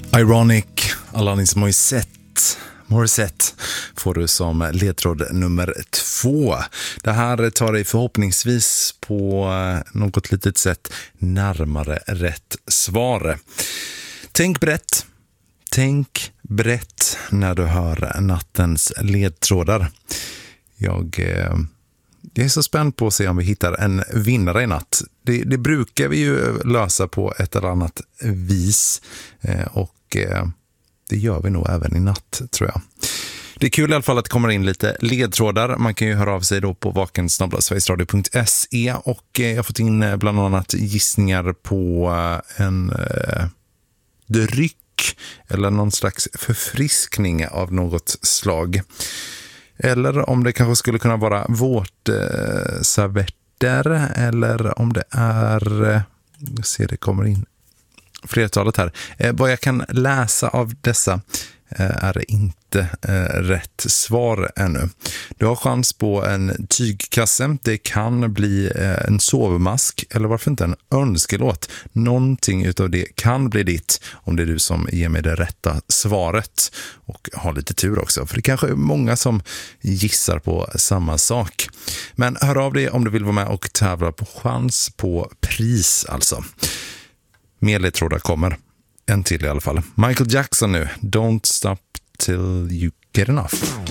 Ironic, Alanis Morissette får du som ledtråd nummer 2. Det här tar dig förhoppningsvis på något litet sätt närmare rätt svar. Tänk brett när du hör nattens ledtrådar. Jag är så spänd på att se om vi hittar en vinnare i natt. Det brukar vi ju lösa på ett eller annat vis och det gör vi nog även i natt, tror jag. Det är kul i alla fall att det kommer in lite ledtrådar. Man kan ju höra av sig då på vaken@sverigesradio.se och jag har fått in bland annat gissningar på en dryck eller någon slags förfriskning av något slag. Eller om det kanske skulle kunna vara vårtservetter eller om det är, jag ser det kommer in flertalet här. Vad jag kan läsa av dessa är inte rätt svar ännu. Du har chans på en tygkasse. Det kan bli en sovmask eller varför inte en önskelåt. Någonting utav det kan bli ditt om det är du som ger mig det rätta svaret. Och har lite tur också, för det kanske är många som gissar på samma sak. Men hör av dig om du vill vara med och tävla på chans på pris alltså. Mer ledtrådar kommer. En till i alla fall. Michael Jackson nu. Don't stop till you get enough.